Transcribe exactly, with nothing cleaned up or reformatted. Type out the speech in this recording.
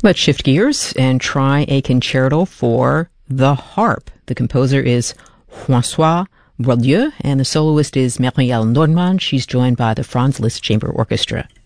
Let's shift gears and try a concerto for the harp. The composer is François Boieldieu, and the soloist is Marielle Nordmann. She's joined by the Franz Liszt Chamber Orchestra.